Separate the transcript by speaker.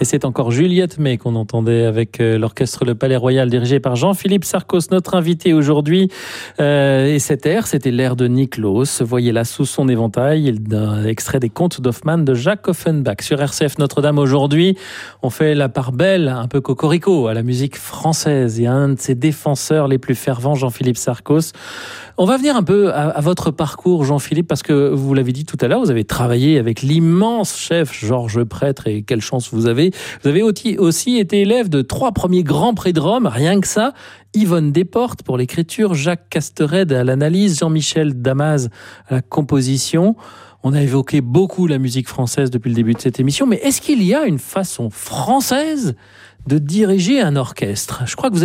Speaker 1: Et c'est encore Juliette May qu'on entendait avec l'orchestre Le Palais Royal dirigé par Jean-Philippe Sarcos, notre invité aujourd'hui. Et cet air, c'était l'air de Niklos. Voyez-la sous son éventail, d'un extrait des Contes d'Hoffmann de Jacques Offenbach. Sur RCF Notre-Dame aujourd'hui, on fait la part belle, un peu cocorico, à la musique française et à un de ses défenseurs les plus fervents, Jean-Philippe Sarcos. On va venir un peu à votre parcours, Jean-Philippe, parce que vous l'avez dit tout à l'heure, vous avez travaillé avec l'immense chef Georges Prêtre, et quelle chance vous avez. Vous avez aussi été élève de 3 premiers grands prix de Rome, rien que ça. Yvonne Desportes pour l'écriture, Jacques Castered à l'analyse, Jean-Michel Damas à la composition. On a évoqué beaucoup la musique française depuis le début de cette émission, mais est-ce qu'il y a une façon française de diriger un orchestre ? Je crois que vous